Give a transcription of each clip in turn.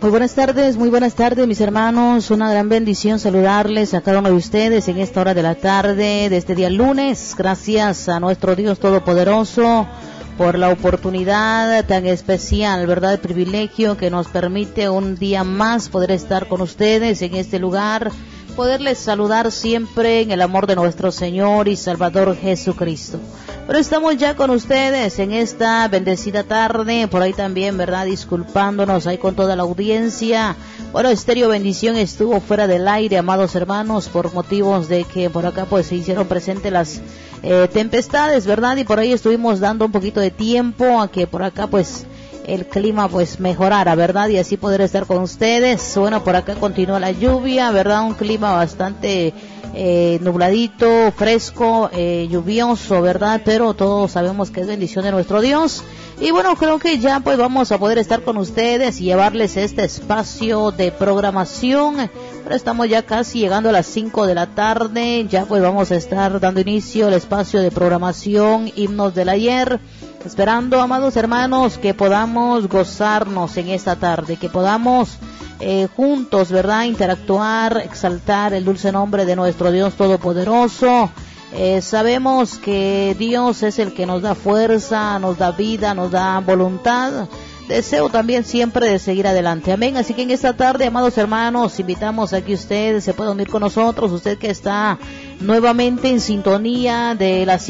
Muy buenas tardes mis hermanos, una gran bendición saludarles a cada uno de ustedes en esta hora de la tarde de este día lunes. Gracias a nuestro Dios Todopoderoso por la oportunidad tan especial, ¿verdad? El privilegio que nos permite un día más poder estar con ustedes en este lugar, poderles saludar siempre en el amor de nuestro Señor y Salvador Jesucristo. Pero estamos ya con ustedes en esta bendecida tarde, por ahí también, ¿verdad? Disculpándonos ahí con toda la audiencia. Bueno, Estéreo Bendición estuvo fuera del aire, amados hermanos, por motivos de que por acá pues se hicieron presentes las tempestades, ¿verdad? Y por ahí estuvimos dando un poquito de tiempo a que por acá pues el clima pues mejorara, ¿verdad? Y así poder estar con ustedes. Bueno, por acá continúa la lluvia, ¿verdad? Un clima bastante nubladito, fresco, lluvioso, ¿verdad? Pero todos sabemos que es bendición de nuestro Dios. Y bueno, creo que ya pues vamos a poder estar con ustedes y llevarles este espacio de programación. Pero estamos ya casi llegando a las 5 de la tarde, ya pues vamos a estar dando inicio al espacio de programación Himnos del Ayer. Esperando, amados hermanos, que podamos gozarnos en esta tarde, que podamos juntos, ¿verdad?, interactuar, exaltar el dulce nombre de nuestro Dios Todopoderoso. Sabemos que Dios es el que nos da fuerza, nos da vida, nos da voluntad. Deseo también siempre de seguir adelante, amén. Así que en esta tarde, amados hermanos, invitamos a que usted se pueda unir con nosotros, usted que está nuevamente en sintonía de la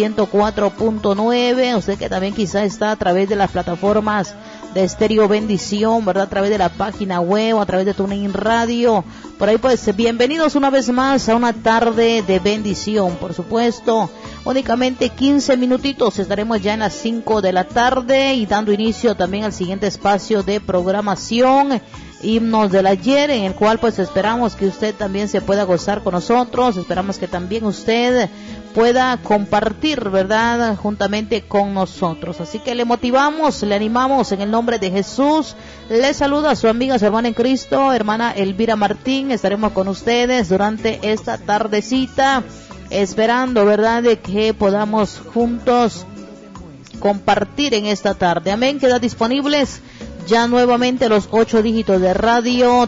104.9, usted que también quizá está a través de las plataformas de Estéreo Bendición, ¿verdad? A través de la página web, a través de TuneIn Radio. Por ahí pues bienvenidos una vez más a una tarde de bendición, por supuesto. Únicamente 15 minutitos, estaremos ya en las 5 de la tarde y dando inicio también al siguiente espacio de programación, Himnos del Ayer, en el cual pues esperamos que usted también se pueda gozar con nosotros, esperamos que también usted pueda compartir, ¿verdad?, juntamente con nosotros. Así que le motivamos, le animamos en el nombre de Jesús. Le saluda a su amiga, su hermana en Cristo, hermana Elvira Martín. Estaremos con ustedes durante esta tardecita, esperando, ¿verdad?, de que podamos juntos compartir en esta tarde. Amén. Quedan disponibles ya nuevamente los 8 dígitos de radio,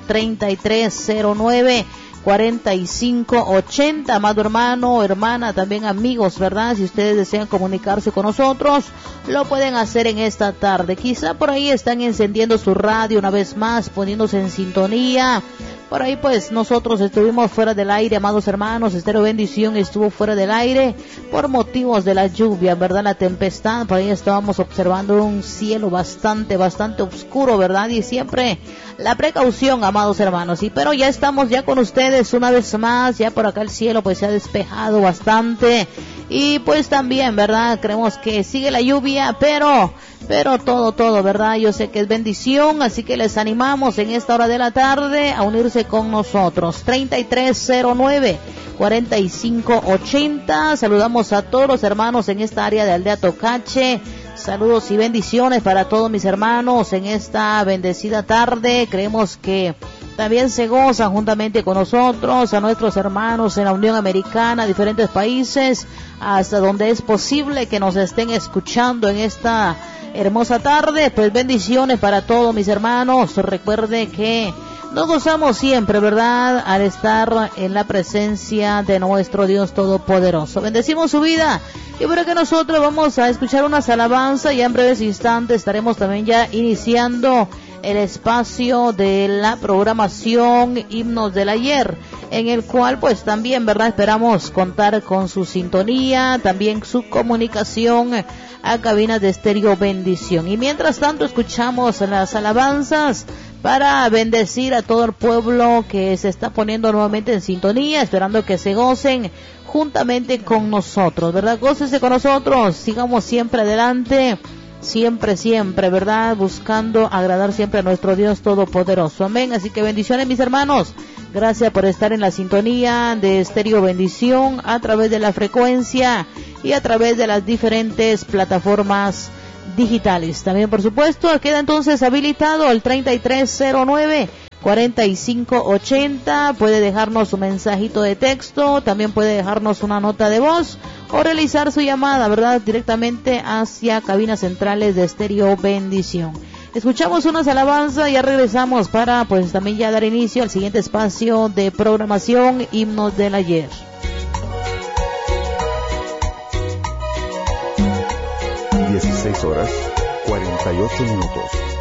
3309 4580, amado hermano, hermana, también amigos, ¿verdad? Si ustedes desean comunicarse con nosotros, lo pueden hacer en esta tarde. Quizá por ahí están encendiendo su radio una vez más, poniéndose en sintonía. Por ahí pues nosotros estuvimos fuera del aire, amados hermanos. Estéreo Bendición estuvo fuera del aire por motivos de la lluvia, ¿verdad? La tempestad, por ahí estábamos observando un cielo bastante oscuro, ¿verdad? Y siempre la precaución, amados hermanos. Pero ya estamos ya con ustedes una vez más, ya por acá el cielo pues se ha despejado bastante. Y pues también, ¿verdad?, creemos que sigue la lluvia, pero todo, ¿verdad? Yo sé que es bendición, así que les animamos en esta hora de la tarde a unirse con nosotros. 3309 4580. Saludamos a todos los hermanos en esta área de Aldea Tocache. Saludos y bendiciones para todos mis hermanos en esta bendecida tarde. Creemos que también se gozan juntamente con nosotros, a nuestros hermanos en la Unión Americana, diferentes países, hasta donde es posible que nos estén escuchando en esta hermosa tarde. Pues bendiciones para todos mis hermanos. Recuerde que nos gozamos siempre, ¿verdad?, al estar en la presencia de nuestro Dios Todopoderoso. Bendecimos su vida. Y por que nosotros vamos a escuchar unas alabanzas, y en breves instantes estaremos también ya iniciando el espacio de la programación Himnos del Ayer, en el cual pues también, ¿verdad?, esperamos contar con su sintonía, también su comunicación a cabinas de Estéreo Bendición. Y mientras tanto escuchamos las alabanzas para bendecir a todo el pueblo que se está poniendo nuevamente en sintonía, esperando que se gocen juntamente con nosotros, ¿verdad? Gócese con nosotros, sigamos siempre adelante, siempre, ¿verdad?, buscando agradar siempre a nuestro Dios Todopoderoso, amén. Así que bendiciones mis hermanos, gracias por estar en la sintonía de Estéreo Bendición a través de la frecuencia y a través de las diferentes plataformas digitales. También por supuesto queda entonces habilitado el 3309 4580, puede dejarnos un mensajito de texto, también puede dejarnos una nota de voz o realizar su llamada, ¿verdad?, directamente hacia cabinas centrales de Estéreo Bendición. Escuchamos unas alabanzas y ya regresamos para pues también ya dar inicio al siguiente espacio de programación, Himnos del Ayer. 16 horas 48 minutos.